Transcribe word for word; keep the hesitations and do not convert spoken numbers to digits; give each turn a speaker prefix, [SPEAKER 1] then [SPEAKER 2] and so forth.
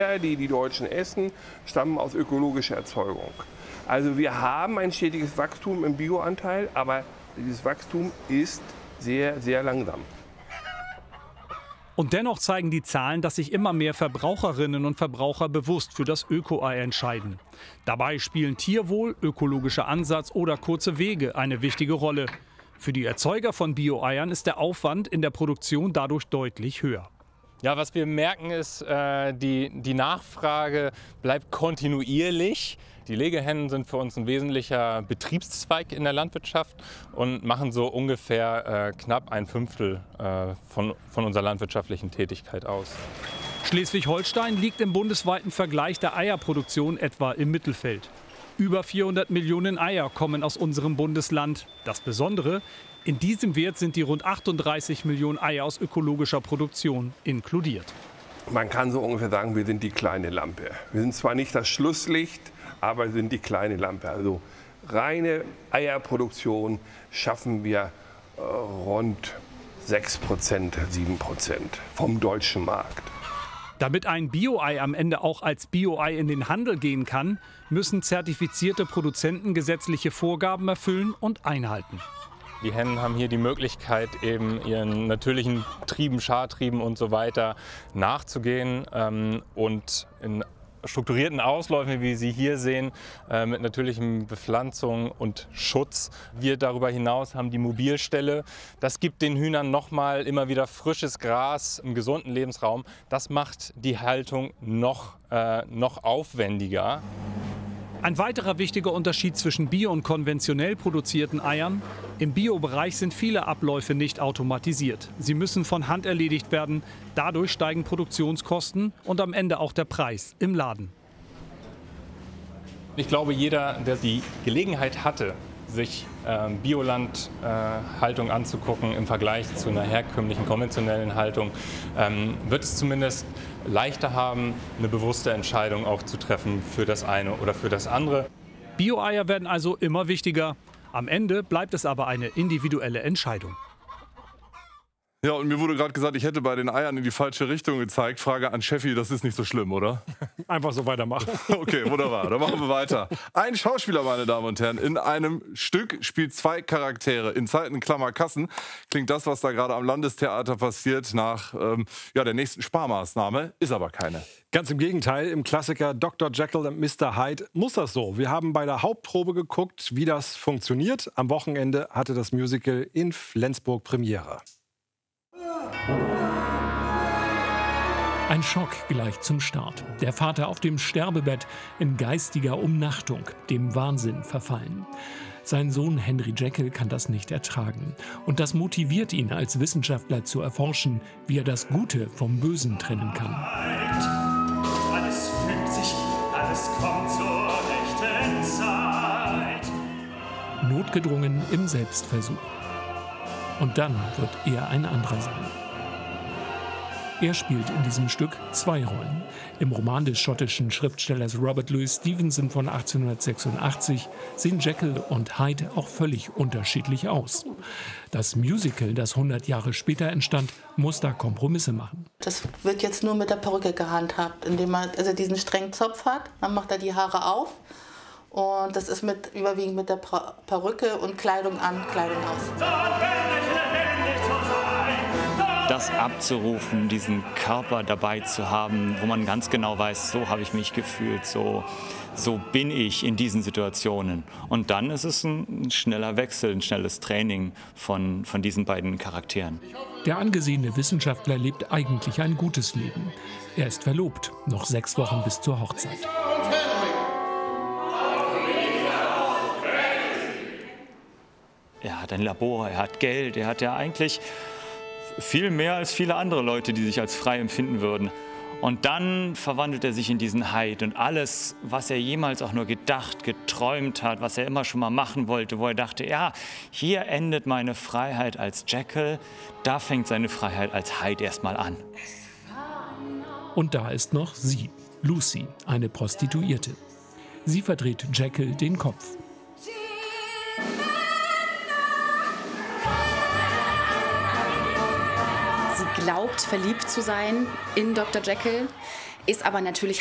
[SPEAKER 1] die die Deutschen essen, stammen aus ökologischer Erzeugung. Also wir haben ein stetiges Wachstum im Bioanteil, aber dieses Wachstum ist sehr, sehr langsam.
[SPEAKER 2] Und dennoch zeigen die Zahlen, dass sich immer mehr Verbraucherinnen und Verbraucher bewusst für das Öko-Ei entscheiden. Dabei spielen Tierwohl, ökologischer Ansatz oder kurze Wege eine wichtige Rolle. Für die Erzeuger von Bio-Eiern ist der Aufwand in der Produktion dadurch deutlich höher.
[SPEAKER 3] Ja, was wir merken ist, äh, die, die Nachfrage bleibt kontinuierlich. Die Legehennen sind für uns ein wesentlicher Betriebszweig in der Landwirtschaft und machen so ungefähr äh, knapp ein Fünftel äh, von, von unserer landwirtschaftlichen Tätigkeit aus.
[SPEAKER 2] Schleswig-Holstein liegt im bundesweiten Vergleich der Eierproduktion etwa im Mittelfeld. Über vierhundert Millionen Eier kommen aus unserem Bundesland. Das Besondere: in diesem Wert sind die rund achtunddreißig Millionen Eier aus ökologischer Produktion inkludiert.
[SPEAKER 1] Man kann so ungefähr sagen, wir sind die kleine Lampe. Wir sind zwar nicht das Schlusslicht, aber wir sind die kleine Lampe. Also reine Eierproduktion schaffen wir äh, rund sechs Prozent, sieben Prozent vom deutschen Markt.
[SPEAKER 2] Damit ein Bio-Ei am Ende auch als Bio-Ei in den Handel gehen kann, müssen zertifizierte Produzenten gesetzliche Vorgaben erfüllen und einhalten.
[SPEAKER 3] Die Hennen haben hier die Möglichkeit, eben ihren natürlichen Trieben, Schartrieben und so weiter nachzugehen ähm, und in strukturierten Ausläufen, wie Sie hier sehen, äh, mit natürlichem Bepflanzung und Schutz. Wir darüber hinaus haben die Mobilställe. Das gibt den Hühnern nochmal immer wieder frisches Gras im gesunden Lebensraum. Das macht die Haltung noch, äh, noch aufwendiger.
[SPEAKER 2] Ein weiterer wichtiger Unterschied zwischen bio- und konventionell produzierten Eiern: im Bio-Bereich sind viele Abläufe nicht automatisiert. Sie müssen von Hand erledigt werden. Dadurch steigen Produktionskosten und am Ende auch der Preis im Laden.
[SPEAKER 3] Ich glaube, jeder, der die Gelegenheit hatte, sich äh, Biolandhaltung äh, anzugucken im Vergleich zu einer herkömmlichen, konventionellen Haltung, ähm, wird es zumindest leichter haben, eine bewusste Entscheidung auch zu treffen für das eine oder für das andere.
[SPEAKER 2] Bio-Eier werden also immer wichtiger. Am Ende bleibt es aber eine individuelle Entscheidung.
[SPEAKER 4] Ja, und mir wurde gerade gesagt, ich hätte bei den Eiern in die falsche Richtung gezeigt. Frage an Steffi, das ist nicht so schlimm, oder?
[SPEAKER 5] Einfach so weitermachen.
[SPEAKER 4] Okay, wunderbar. Dann machen wir weiter. Ein Schauspieler, meine Damen und Herren, in einem Stück spielt zwei Charaktere. In Zeiten Klammer Kassen klingt das, was da gerade am Landestheater passiert, nach ähm, ja, der nächsten Sparmaßnahme. Ist aber keine.
[SPEAKER 5] Ganz im Gegenteil, im Klassiker Doktor Jekyll und Mister Hyde muss das so. Wir haben bei der Hauptprobe geguckt, wie das funktioniert. Am Wochenende hatte das Musical in Flensburg Premiere.
[SPEAKER 6] Ein Schock gleich zum Start. Der Vater auf dem Sterbebett in geistiger Umnachtung, dem Wahnsinn verfallen. Sein Sohn Henry Jekyll kann das nicht ertragen. Und das motiviert ihn als Wissenschaftler zu erforschen, wie er das Gute vom Bösen trennen kann.
[SPEAKER 7] Alles fügt sich, alles kommt zur rechten Zeit.
[SPEAKER 6] Notgedrungen im Selbstversuch. Und dann wird er ein anderer sein. Er spielt in diesem Stück zwei Rollen. Im Roman des schottischen Schriftstellers Robert Louis Stevenson von achtzehnhundertsechsundachtzig sehen Jekyll und Hyde auch völlig unterschiedlich aus. Das Musical, das hundert Jahre später entstand, muss da Kompromisse machen.
[SPEAKER 8] Das wird jetzt nur mit der Perücke gehandhabt, indem man also diesen strengen Zopf hat, dann macht er die Haare auf. Und das ist mit, überwiegend mit der Perücke und Kleidung an, Kleidung aus.
[SPEAKER 9] Das abzurufen, diesen Körper dabei zu haben, wo man ganz genau weiß, so habe ich mich gefühlt, so, so bin ich in diesen Situationen. Und dann ist es ein schneller Wechsel, ein schnelles Training von, von diesen beiden Charakteren.
[SPEAKER 6] Der angesehene Wissenschaftler lebt eigentlich ein gutes Leben. Er ist verlobt, noch sechs Wochen bis zur Hochzeit.
[SPEAKER 9] Er hat ein Labor, er hat Geld, er hat ja eigentlich viel mehr als viele andere Leute, die sich als frei empfinden würden. Und dann verwandelt er sich in diesen Hyde und alles, was er jemals auch nur gedacht, geträumt hat, was er immer schon mal machen wollte, wo er dachte, ja, hier endet meine Freiheit als Jekyll, da fängt seine Freiheit als Hyde erstmal an.
[SPEAKER 6] Und da ist noch sie, Lucy, eine Prostituierte. Sie verdreht Jekyll den Kopf.
[SPEAKER 10] Sie glaubt, verliebt zu sein in Doktor Jekyll. ist aber natürlich